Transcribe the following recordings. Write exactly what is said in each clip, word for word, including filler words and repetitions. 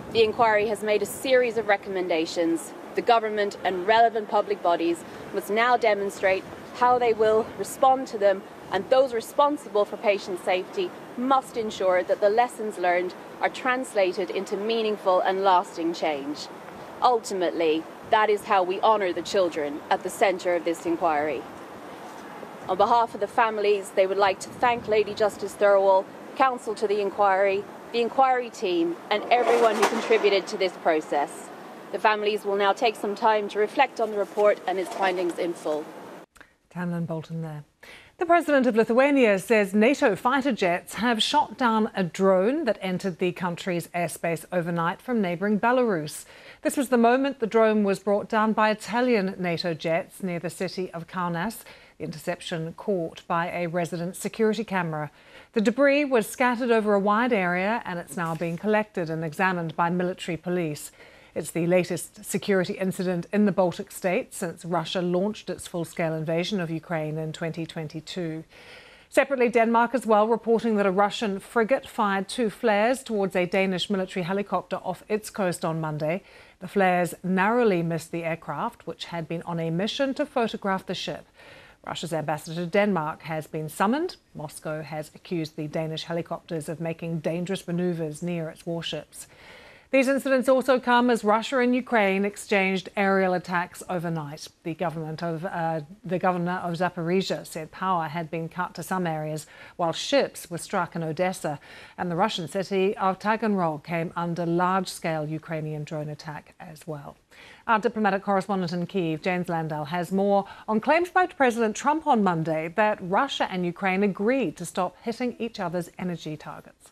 The inquiry has made a series of recommendations. The government and relevant public bodies must now demonstrate how they will respond to them, and those responsible for patient safety must ensure that the lessons learned are translated into meaningful and lasting change. Ultimately, that is how we honour the children at the centre of this inquiry. On behalf of the families, they would like to thank Lady Justice Thirlwall, counsel to the inquiry, the inquiry team, and everyone who contributed to this process. The families will now take some time to reflect on the report and its findings in full. Tamlin Bolton there. The president of Lithuania says NATO fighter jets have shot down a drone that entered the country's airspace overnight from neighbouring Belarus. This was the moment the drone was brought down by Italian NATO jets near the city of Kaunas. The interception caught by a resident security camera. The debris was scattered over a wide area and it's now being collected and examined by military police. It's the latest security incident in the Baltic states since Russia launched its full-scale invasion of Ukraine in twenty twenty-two. Separately, Denmark as well reporting that a Russian frigate fired two flares towards a Danish military helicopter off its coast on Monday. The flares narrowly missed the aircraft, which had been on a mission to photograph the ship. Russia's ambassador to Denmark has been summoned. Moscow has accused the Danish helicopters of making dangerous manoeuvres near its warships. These incidents also come as Russia and Ukraine exchanged aerial attacks overnight. The government of uh, the governor of Zaporizhzhia said power had been cut to some areas, while ships were struck in Odessa, and the Russian city of Taganrog came under large-scale Ukrainian drone attack as well. Our diplomatic correspondent in Kyiv, James Landau, has more on claims by President Trump on Monday that Russia and Ukraine agreed to stop hitting each other's energy targets.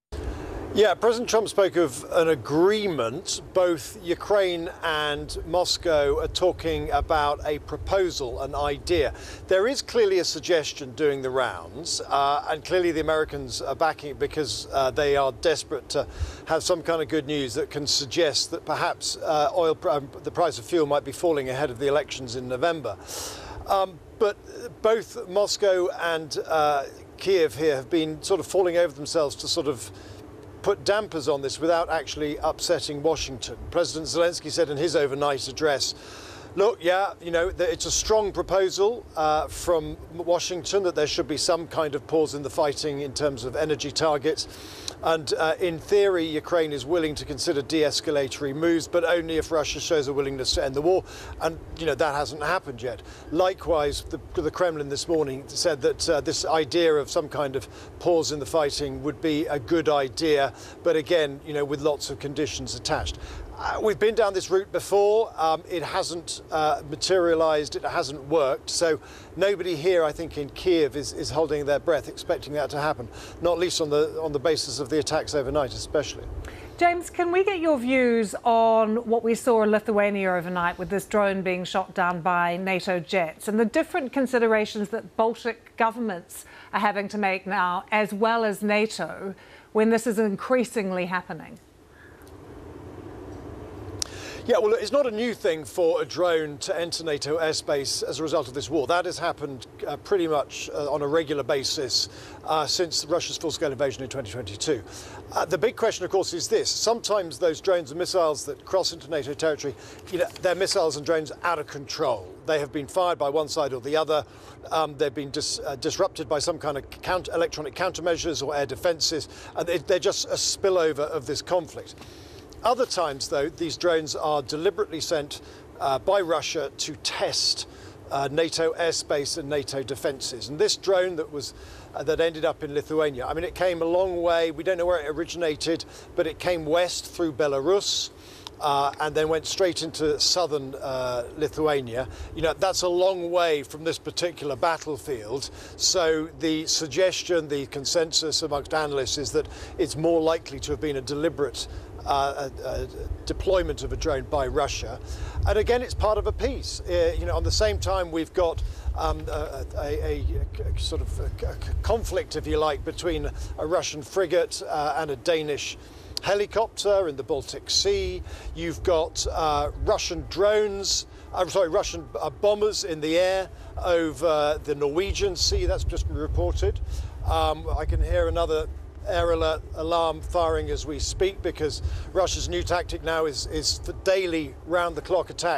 Yeah, President Trump spoke of an agreement. Both Ukraine and Moscow are talking about a proposal, an idea. There is clearly a suggestion doing the rounds, uh, and clearly the Americans are backing it because uh, they are desperate to have some kind of good news that can suggest that perhaps uh, oil, um, the price of fuel might be falling ahead of the elections in November. Um, but both Moscow and uh, Kiev here have been sort of falling over themselves to sort of put dampers on this without actually upsetting Washington. President Zelensky said in his overnight address, look, yeah, you know, it's a strong proposal uh, from Washington that there should be some kind of pause in the fighting in terms of energy targets. And uh, in theory, Ukraine is willing to consider de-escalatory moves, but only if Russia shows a willingness to end the war. And, you know, that hasn't happened yet. Likewise, the, the Kremlin this morning said that uh, this idea of some kind of pause in the fighting would be a good idea, but again, you know, with lots of conditions attached. Uh, we've been down this route before. Um, it hasn't uh, materialised. It hasn't worked. So nobody here, I think, in Kiev is, is holding their breath, expecting that to happen. Not least on the on the basis of the attacks overnight, especially. James, can we get your views on what we saw in Lithuania overnight with this drone being shot down by NATO jets and the different considerations that Baltic governments are having to make now, as well as NATO, when this is increasingly happening? Yeah, well, it's not a new thing for a drone to enter NATO airspace as a result of this war. That has happened uh, pretty much uh, on a regular basis uh, since Russia's full-scale invasion in twenty twenty-two. Uh, the big question, of course, is this. Sometimes those drones and missiles that cross into NATO territory, you know, they're missiles and drones out of control. They have been fired by one side or the other. Um, they've been dis, uh, disrupted by some kind of counter, electronic countermeasures or air defences, and they, they're just a spillover of this conflict. Other times, though, these drones are deliberately sent uh, by Russia to test uh, NATO airspace and NATO defences. And this drone that was uh, that ended up in Lithuania, I mean, it came a long way. We don't know where it originated, but it came west through Belarus uh, and then went straight into southern uh, Lithuania. You know, that's a long way from this particular battlefield. So the suggestion, the consensus amongst analysts is that it's more likely to have been a deliberate Uh, a, a deployment of a drone by Russia. And again, it's part of a peace. Uh, you know, on the same time, we've got um, a, a, a, a sort of a, a conflict, if you like, between a Russian frigate uh, and a Danish helicopter in the Baltic Sea. You've got uh, Russian drones, I'm sorry, Russian uh, bombers in the air over the Norwegian Sea. That's just been reported. Um, I can hear another air alert alarm firing as we speak, because Russia's new tactic now is, is for daily round-the-clock attacks.